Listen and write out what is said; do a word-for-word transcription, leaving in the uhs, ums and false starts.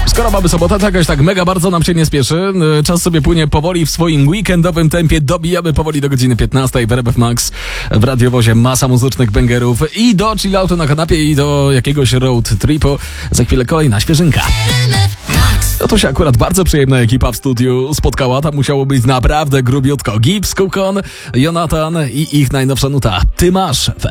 Skoro mamy sobotę, to jakoś tak mega bardzo nam się nie spieszy. Czas sobie płynie powoli w swoim weekendowym tempie. Dobijamy powoli do godziny piętnastej w R F Max. W radiowozie masa muzycznych bangerów i do chilloutu na kanapie i do jakiegoś road tripu. Za chwilę kolejna świeżynka. No to się akurat bardzo przyjemna ekipa w studiu spotkała. Tam musiało być naprawdę grubiutko. Gibbs, Kukon, Jonathan i ich najnowsza nuta. Ty masz w